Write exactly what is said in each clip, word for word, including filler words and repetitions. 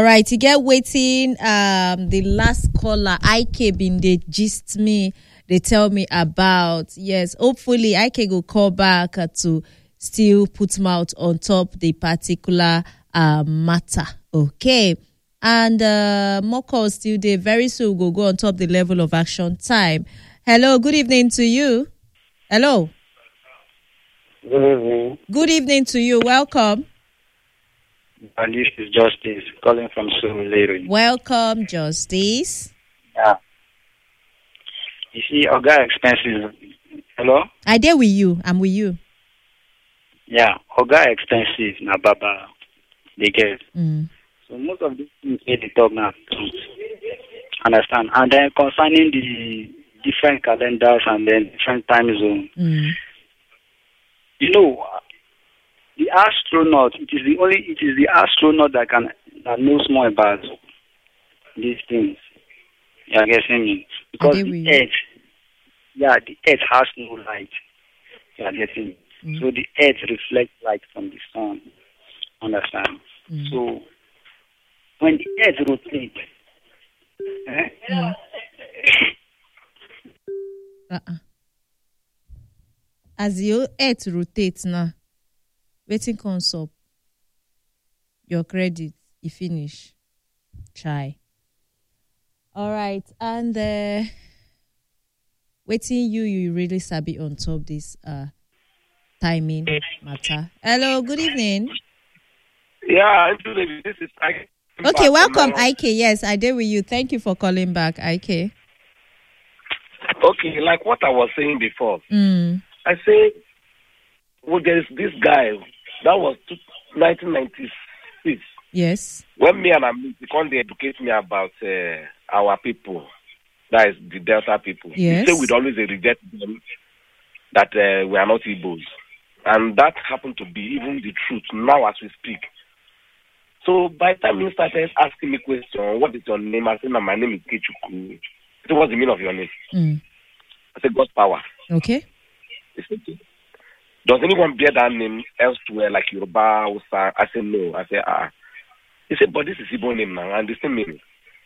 right, you get waiting. Um, the last caller, I K, been they gist me. They tell me about. Yes, hopefully I K go call back uh, to still put mouth on top the particular uh, matter. Okay. And uh, more calls still there. Very soon we'll go on top the level of action time. Hello, good evening to you. Hello. Good evening. Good evening to you. Welcome. And this is Justice calling from Surulere. Welcome, Justice. Yeah. You see, Oga expenses. Hello? I there with you. I'm with you. Yeah, Oga expenses na Baba they get. Mm. So most of these things they talk now. Understand? And then concerning the different calendars and then different time zones. Mm. You know, the astronaut, it is the only, it is the astronaut that can, that knows more about these things. You are getting me? Because the we... Earth, yeah, the Earth has no light. You are getting me? Mm. So the Earth reflects light from the sun. Understand? Mm. So when the Earth rotates, eh? Mm. uh-uh. As the Earth rotates now, waiting comes up. Your credit, you finish. Try. All right. And uh, waiting you, you really sabi on top this uh, timing matter. Hello, good evening. Yeah, this is I K. Okay, welcome, I K. Yes, I did with you. Thank you for calling back, I K. Okay, like what I was saying before. Mm. I say, well, there is this guy that was nineteen ninety-six. Yes. When me and Amit, they educate me about uh, our people, that is the Delta people. Yes. They say we'd always reject them, that uh, we are not Igbos. And that happened to be even the truth now as we speak. So by the time he started asking me question, what is your name? I said, no, my name is Kichuku. He said, what's the meaning of your name? Mm. I said, God's power. Okay. He said, okay. Does anyone bear that name elsewhere, like Yoruba, Usa? I said, no. I said, ah. He said, but this is Igbo name now, and the same meaning.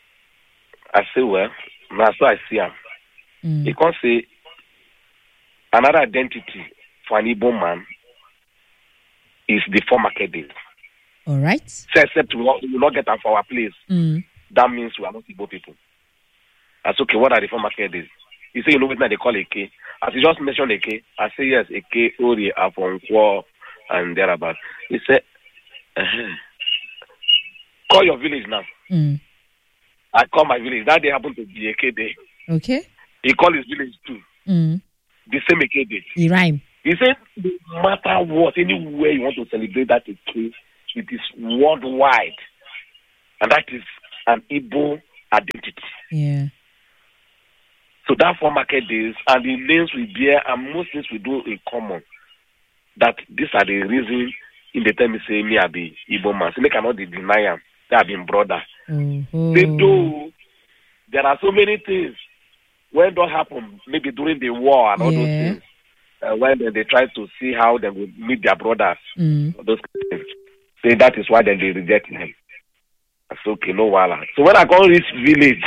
I said, well, now so I see him. Mm. He can't say another identity for an Igbo man is the four market days. All right. So except we will not get them for our place. Mm. That means we are not Igbo people. I said, okay, what are the four market days? He said, you know what they call Eke? As he just mentioned Eke, I say yes, Eke, Ori, Afonkwo, and thereabout. He said, uh-huh. Call your village now. Mm. I call my village. That day happened to be Eke day. Okay. He called his village too. Mm. The same Eke day. He rhyme. He said, no matter what, anywhere you want to celebrate that Eke, it is worldwide. And that is an Igbo identity. Yeah. So that four market days and the names we bear and most things we do in common. That these are the reason in the time we say me I be Igbo man. So they cannot deny them. They have been brother. Mm-hmm. They do. There are so many things when don't happen, maybe during the war and all yeah. those things. Uh, when they, they try to see how they will meet their brothers. Mm. Those things. Say that is why then they reject them. That's okay, no wala. So when I go reach village,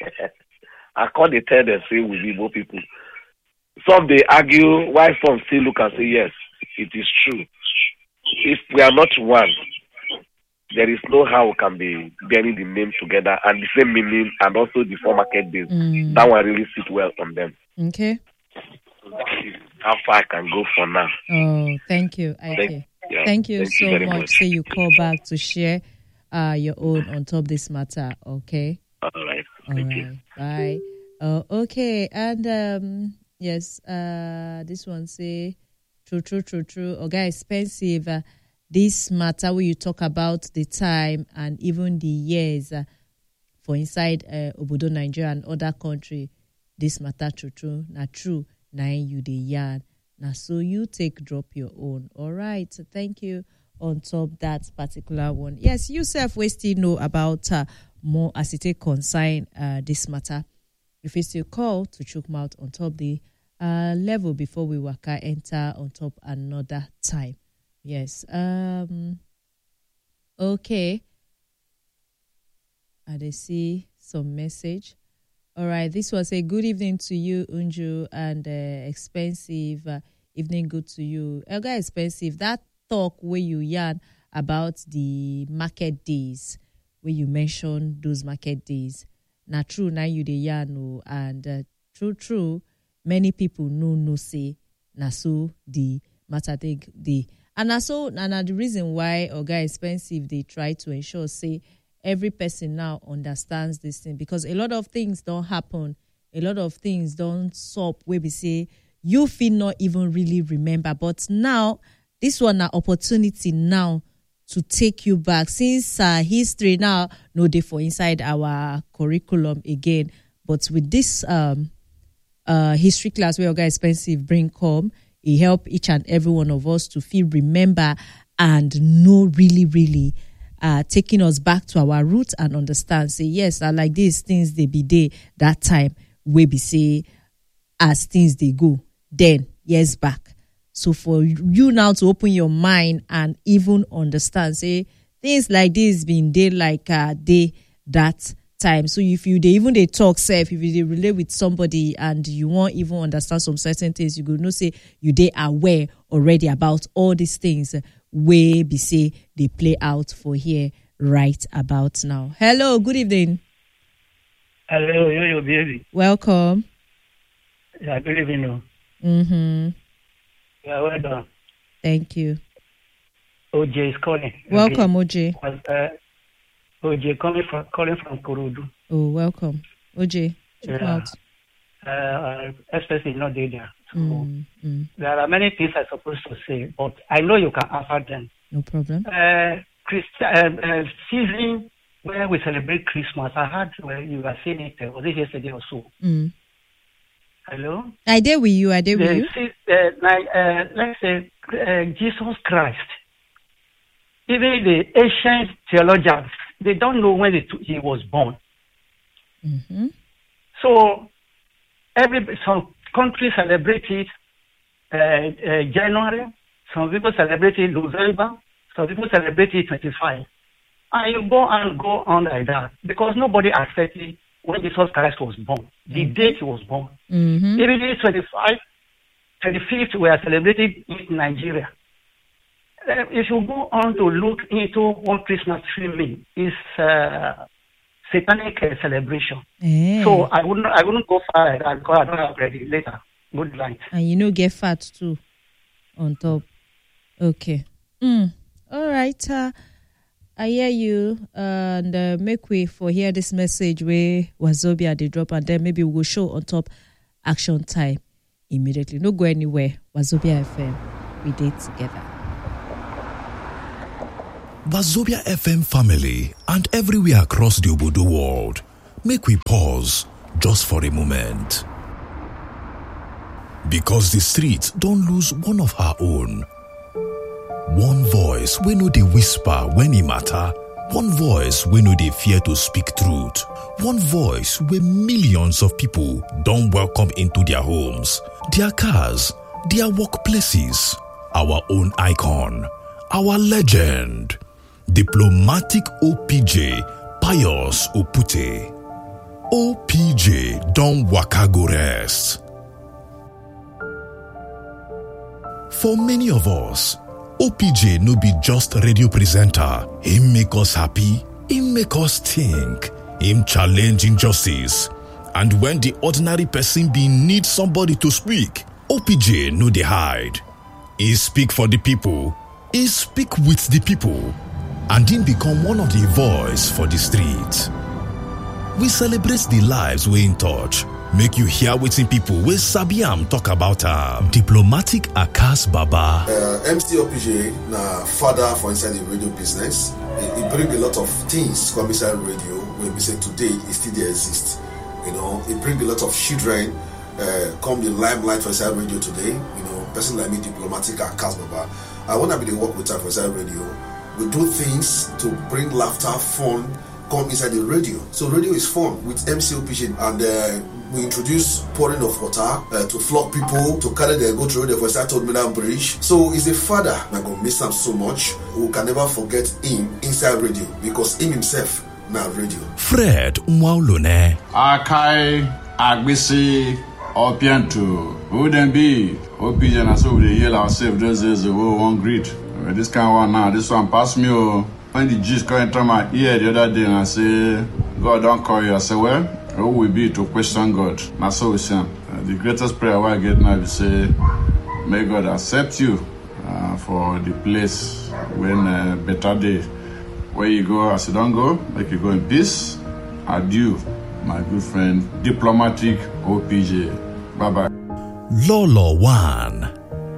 I call the tell them say we be Igbo people. Some they argue, why some still look and say yes, it is true. If we are not one, there is no how we can be bearing the name together and the same meaning and also the four market days. Mm. That one really sit well on them. Okay. So that is how far I can go for now. Oh, thank you, I K. Thank, yeah, thank you thank so you much. much. Say you call back to share uh, your own on top this matter. Okay. All right. All Thank right. you. Bye. Oh, okay. And um, yes, uh, this one say true, true, true, true. Okay, expensive. Uh, this matter where you talk about the time and even the years uh, for inside uh, Obodo, Nigeria and other country. This matter true, true, not true. Now you the yarn. Now so you take drop your own. All right. So thank you on top that particular one. Yes, you self we still know about uh, more as it take concern uh, this matter. If you still call to choke mouth on top the uh, level before we waka enter on top another time. Yes. Um. Okay. And I see some message. All right, this was a good evening to you, Unju, and uh, expensive uh, evening good to you. Elga Expensive, that talk where you yarn about the market days, where you mention those market days. Now true, now you the yarn, and uh, true, true, many people know no say, na so the matter take the. And also, and the reason why Oga Expensive, they try to ensure, say, every person now understands this thing, because a lot of things don't happen. A lot of things don't stop where we say, you feel not even really remember. But now, this one an opportunity now to take you back. Since uh, history now, no day for inside our curriculum again. But with this um, uh, history class where Oga Expensive bring come, it help each and every one of us to feel remember and know really, really uh, taking us back to our roots and understand. Say, yes, I like these things they be there that time where we say as things they go, then years back. So for you now to open your mind and even understand, say things like this being there like uh, they that time. So if you they even they talk self, if you they relate with somebody and you won't even understand some certain things, you go no say you they aware already about all these things where be say they play out for here right about now. Hello, good evening. Hello, yo yo baby. Welcome. Yeah, good evening. Mm-hmm. Yeah, well done. Thank you. O J is calling. Welcome, O J. Uh, O J calling from calling from Kurudu. Oh, welcome, O J. Check yeah. out. Uh, especially not there. So Mm, mm, there are many things I'm supposed to say, but I know you can answer them. no problem. Uh, Christ- uh, uh, season where we celebrate Christmas, I heard where you were saying it, uh, was it yesterday or so? Mm. Hello? I dare with you. I dare with The, you. see, uh, like, uh, let's say uh, Jesus Christ. Even the ancient theologians, they don't know when it, he was born. Mm-hmm. So every some countries celebrate it uh, uh, January, some people celebrate it November, some people celebrate it twenty-five. And you go and go on like that because nobody accepted when Jesus Christ was born, the Mm-hmm. date he was born. Mm-hmm. Even the twenty-five, twenty-fifth, we are celebrated in Nigeria. Uh, if you go on to look into what Christmas tree means, it's uh, satanic uh, celebration. Eh. So I wouldn't, I wouldn't go far like that because I don't have ready later. Good night. And you know, get fat too on top. Okay. Mm. All right. Uh, I hear you. Uh, and uh, make way for hear this message where Wazobia they drop, and then maybe we'll show on top action time immediately. No go anywhere. Wazobia F M. We did together. Wazobia F M family and everywhere across the Obodo world, make we pause just for a moment. Because the streets don't lose one of her own. One voice we know they whisper when it matter. One voice we know they fear to speak truth. One voice where millions of people don't welcome into their homes, their cars, their workplaces. Our own icon, our legend. Diplomatic O P J, Pius Opute. O P J don't waka go rest. For many of us, O P J no be just radio presenter. Him make us happy, him make us think, him challenge injustice. And when the ordinary person be need somebody to speak, O P J no dey hide. He speak for the people, he speak with the people. And him become one of the voice for the street. We celebrate the lives we in touch. Make you hear wetin people wey sabi am talk about am. Diplomatic Akas Baba. Uh, M C O P J na father for inside the radio business. He, he bring a lot of things come inside radio. When we say today, it still dey exist. You know, he bring a lot of children uh, come the limelight for inside radio today. You know, person like me, Diplomatic Akas Baba. I wanna be the work with her for inside radio. We do things to bring laughter, fun, come inside the radio. So radio is fun with M C O P J, and uh, we introduce pouring of water uh, to flog people, to carry them, go through the first Told Milan Bridge. So he's a father. I'm going to miss him so much. We can never forget him inside radio because him himself na radio. Fred Mwaulone. Akai Agbisi Opianto. Who then be? O P J and so we heal ourselves those days ago one greet. This kind of one now, this one pass me. Oh. When the G's come into my ear the other day and I say, God don't call you. I say, well, who will be to question God? And so we say, uh, the greatest prayer I get now is say, may God accept you uh, for the place when uh, better day. Where you go, as you don't go, make you go in peace. Adieu, my good friend, diplomatic O P J. Bye bye. Lolo One.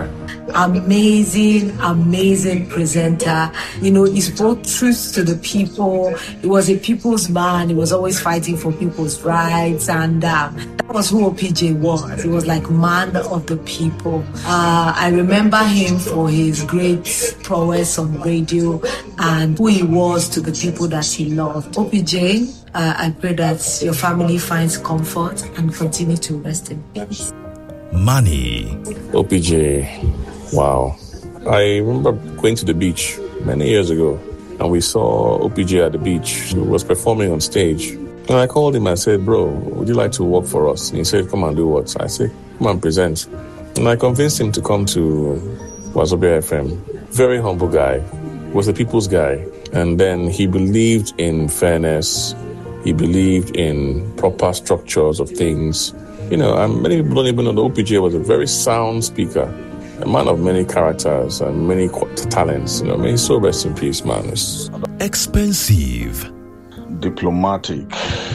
Amazing, amazing presenter. You know, he spoke truth to the people. He was a people's man. He was always fighting for people's rights. And uh, that was who O P J was. He was like man of the people. Uh, I remember him for his great prowess on radio and who he was to the people that he loved. O P J, uh, I pray that your family finds comfort and continue to rest in peace. Money. O P J, wow. I remember going to the beach many years ago and we saw O P J at the beach. He was performing on stage. And I called him and said, bro, would you like to work for us? And he said, come and do what? I said, come and present. And I convinced him to come to Wazobia F M. Very humble guy. Was a people's guy. And then he believed in fairness. He believed in proper structures of things. You know, and many people don't even know that O P J was a very sound speaker, a man of many characters and many talents. You know, may he so rest in peace, man. It's expensive. Diplomatic,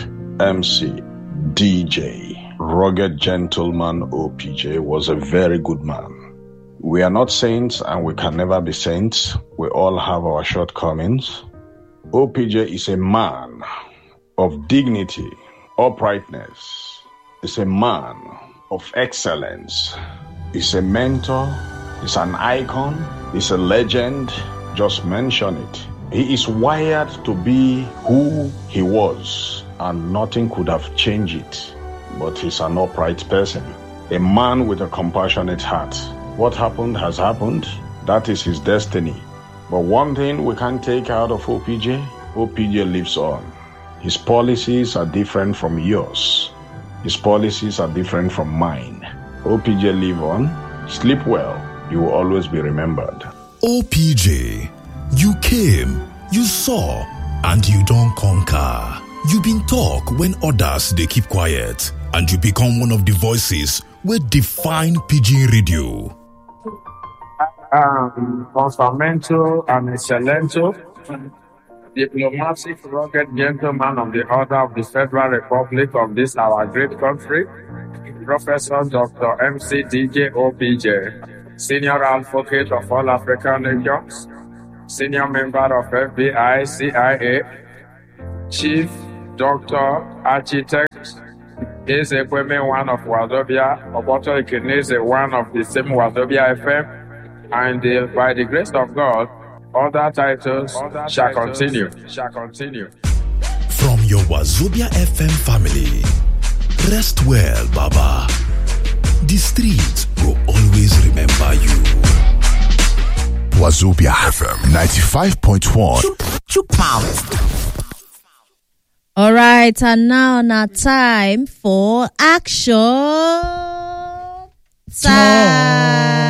M C, D J, rugged gentleman O P J was a very good man. We are not saints and we can never be saints. We all have our shortcomings. O P J is a man of dignity, uprightness. Is a man of excellence. He's a mentor. He's an icon. He's a legend. Just mention it. He is wired to be who he was, and nothing could have changed it. But he's an upright person. A man with a compassionate heart. What happened has happened. That is his destiny. But one thing we can't take out of O P J, O P J lives on. His policies are different from yours. His policies are different from mine. O P J live on. Sleep well. You will always be remembered. O P J, you came, you saw, and you don't conquer. You been talk when others they keep quiet, and you become one of the voices where define Pidgin Radio. Um, Consamento and Excelento, diplomatic, rugged gentleman of the Order of the Federal Republic of this our great country, Professor Doctor M C D J O P J, Senior Advocate of all African nations, Senior Member of F B I, C I A, Chief Doctor Architect, is a woman one of Wazobia, Oboto Ikenese one of the same Wazobia F M, and uh, by the grace of God, other titles other shall titles continue. Shall continue. From your Wazobia F M family, rest well, Baba. The streets will always remember you. Wazobia F M ninety-five point one. Two pounds. All right, and now now time for action time.